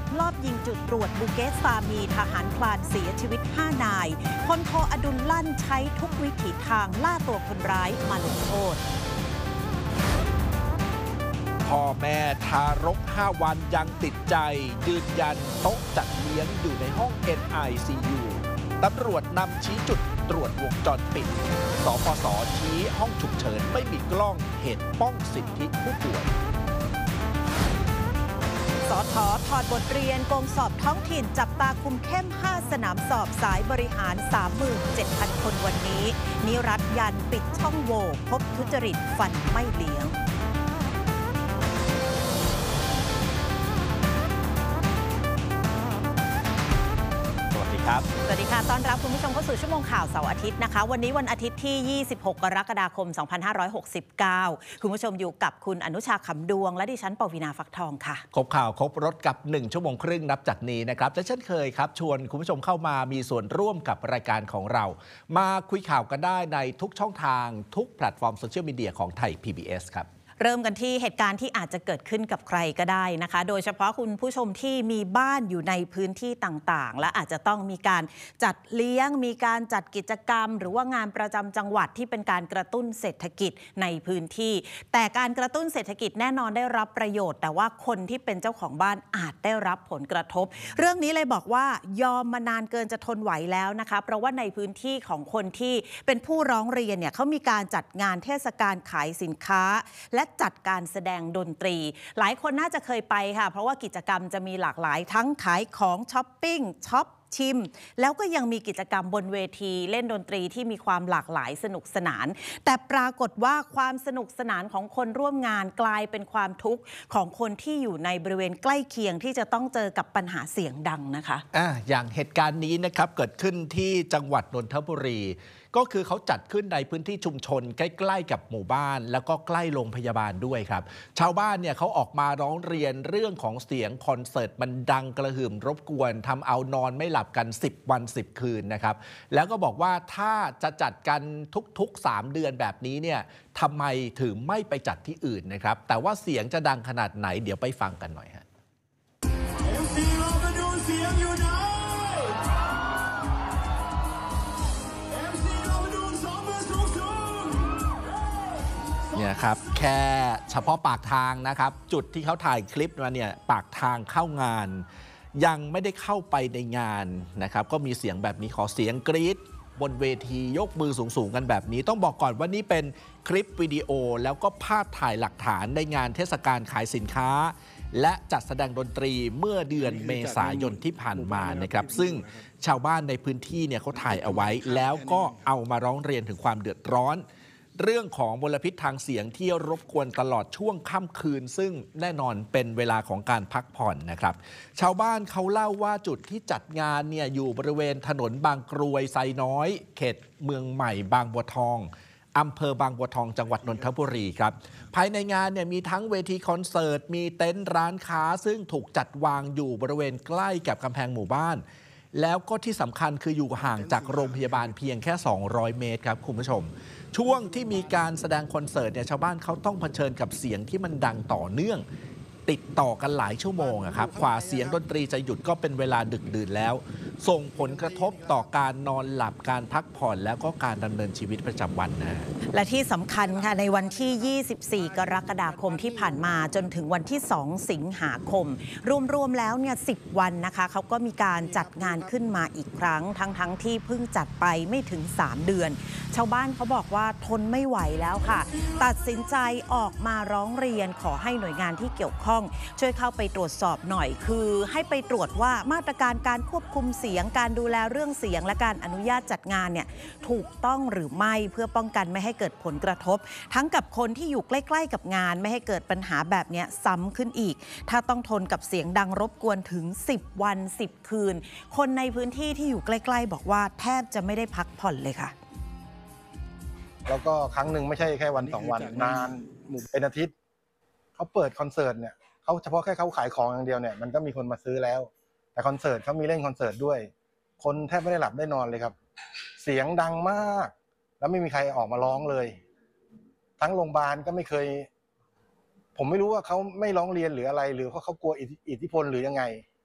ตุลอบยิงจุดตรวจบูเกสฟามีทหารพลานเสียชีวิต5 นายพลโทอดุลลั่นใช้ทุกวิถีทางล่าตัวคนร้ายมาลงโทษพ่อแม่ทารก5 วันยังติดใจยืนยันโต๊ะจัดเลี้ยงอยู่ในห้อง NICU ตำรวจนำชี้จุดตรวจวงจรปิดสปส.ชี้ห้องฉุกเฉินไม่มีกล้องเหตุป้องสิทธิผู้ป่วยสท.ถอดบทเรียนกองสอบท้องถิ่นจับตาคุมเข้ม5 สนามสอบสายบริหาร 37,000 คนวันนี้นิรัตน์ยันปิดช่องโหว่พบทุจริตฟันไม่เลี้ยงสวัสดีค่ะต้อนรับคุณผู้ชมเข้าสู่ชั่วโมงข่าวเสาร์อาทิตย์นะคะวันนี้วันอาทิตย์ที่26 กรกฎาคม 2569คุณผู้ชมอยู่กับคุณอนุชาขำดวงและดิฉันปวีณาฟักทองค่ะครบข่าวครบรถกับ1 ชั่วโมงครึ่งนับจากนี้นะครับและเช่นเคยครับชวนคุณผู้ชมเข้ามามีส่วนร่วมกับรายการของเรามาคุยข่าวกันได้ในทุกช่องทางทุกแพลตฟอร์มโซเชียลมีเดียของไทย PBS ครับเริ่มกันที่เหตุการณ์ที่อาจจะเกิดขึ้นกับใครก็ได้นะคะโดยเฉพาะคุณผู้ชมที่มีบ้านอยู่ในพื้นที่ต่างๆและอาจจะต้องมีการจัดเลี้ยงมีการจัดกิจกรรมหรือว่างานประจำจังหวัดที่เป็นการกระตุ้นเศรษฐกิจในพื้นที่แต่การกระตุ้นเศรษฐกิจแน่นอนได้รับประโยชน์แต่ว่าคนที่เป็นเจ้าของบ้านอาจได้รับผลกระทบเรื่องนี้เลยบอกว่ายอมมานานเกินจะทนไหวแล้วนะคะเพราะว่าในพื้นที่ของคนที่เป็นผู้ร้องเรียนเนี่ยเขามีการจัดงานเทศกาลขายสินค้าและจัดการแสดงดนตรีหลายคนน่าจะเคยไปค่ะเพราะว่ากิจกรรมจะมีหลากหลายทั้งขายของช้อปปิ้งช็อปชิมแล้วก็ยังมีกิจกรรมบนเวทีเล่นดนตรีที่มีความหลากหลายสนุกสนานแต่ปรากฏว่าความสนุกสนานของคนร่วมงานกลายเป็นความทุกข์ของคนที่อยู่ในบริเวณใกล้เคียงที่จะต้องเจอกับปัญหาเสียงดังนะคะอย่างเหตุการณ์นี้นะครับเกิดขึ้นที่จังหวัดนนทบุรีก็คือเขาจัดขึ้นในพื้นที่ชุมชนใกล้ๆกับหมู่บ้านแล้วก็ใกล้โรงพยาบาลด้วยครับชาวบ้านเนี่ยเขาออกมาร้องเรียนเรื่องของเสียงคอนเสิร์ตมันดังกระหึ่มรบกวนทำเอานอนไม่หลับกัน10 วัน 10 คืนนะครับแล้วก็บอกว่าถ้าจะจัดกันทุกๆ3 เดือนแบบนี้เนี่ยทำไมถึงไม่ไปจัดที่อื่นนะครับแต่ว่าเสียงจะดังขนาดไหนเดี๋ยวไปฟังกันหน่อยฮะเนี่ยครับแค่เฉพาะปากทางนะครับจุดที่เขาถ่ายคลิปมาเนี่ยปากทางเข้างานยังไม่ได้เข้าไปในงานนะครับก็มีเสียงแบบนี้ขอเสียงกรี๊ดบนเวทียกมือสูงๆกันแบบนี้ต้องบอกก่อนว่านี่เป็นคลิปวิดีโอแล้วก็ภาพถ่ายหลักฐานในงานเทศกาลขายสินค้าและจัดแสดงดนตรีเมื่อเดือนเมษายนที่ผ่านมานะครับซึ่งชาวบ้านในพื้นที่เนี่ยเขาถ่ายเอาไว้แล้วก็เอามาร้องเรียนถึงความเดือดร้อนเรื่องของมลพิษทางเสียงที่รบกวนตลอดช่วงค่ำคืนซึ่งแน่นอนเป็นเวลาของการพักผ่อนนะครับชาวบ้านเขาเล่าว่าจุดที่จัดงานเนี่ยอยู่บริเวณถนนบางกรวยไซน้อยเขตเมืองใหม่บางบัวทองอำเภอบางบัวทองจังหวัดนนทบุรีครับภายในงานเนี่ยมีทั้งเวทีคอนเสิร์ตมีเต็นท์ร้านค้าซึ่งถูกจัดวางอยู่บริเวณใกล้กับกำแพงหมู่บ้านแล้วก็ที่สำคัญคืออยู่ห่างจากโรงพยาบาลเพียงแค่200 เมตรครับคุณผู้ชมช่วงที่มีการแสดงคอนเสิร์ตเนี่ยชาวบ้านเขาต้องเผชิญกับเสียงที่มันดังต่อเนื่องติดต่อกันหลายชั่วโมงครับกว่าเสียงดนตรีจะหยุดก็เป็นเวลาดึกดื่นแล้วส่งผลกระทบต่อการนอนหลับการพักผ่อนแล้วก็การดำเนินชีวิตประจำวันนะและที่สำคัญค่ะในวันที่ 24 กรกฎาคมที่ผ่านมาจนถึงวันที่ 2 สิงหาคมรวมๆแล้วเนี่ย10 วันนะคะเขาก็มีการจัดงานขึ้นมาอีกครั้งทั้งที่เพิ่งจัดไปไม่ถึง3 เดือนชาวบ้านเขาบอกว่าทนไม่ไหวแล้วค่ะตัดสินใจออกมาร้องเรียนขอให้หน่วยงานที่เกี่ยวข้องช่วยเข้าไปตรวจสอบหน่อยคือให้ไปตรวจว่ามาตรการการควบคุมเสียงการดูแลเรื่องเสียงและการอนุญาตจัดงานเนี่ยถูกต้องหรือไม่เพื่อป้องกันไม่ให้เกิดผลกระทบทั้งกับคนที่อยู่ใกล้ๆกับงานไม่ให้เกิดปัญหาแบบนี้ซ้ำขึ้นอีกถ้าต้องทนกับเสียงดังรบกวนถึง10 วัน 10 คืนคนในพื้นที่ที่อยู่ใกล้ๆบอกว่าแทบจะไม่ได้พักผ่อนเลยค่ะแล้วก็ครั้งหนึ่งไม่ใช่แค่วัน2 วันนานเป็นอาทิตย์เขาเปิดคอนเสิร์ตเนี่ยเขาเฉพาะแค่เขาขายของอย่างเดียวเนี่ยมันก็มีคนมาซื้อแล้วแต่คอนเสิร์ตเขามีเล่นคอนเสิร์ตด้วยคนแทบไม่ได้หลับได้นอนเลยครับเสียงดังมากแล้วไม่มีใครออกมาร้องเลยทั้งโรงพยาบาลก็ไม่เคยผมไม่รู้ว่าเขาไม่ร้องเรียนหรืออะไรหรือเขากลัวอิทธิพลหรือยังไง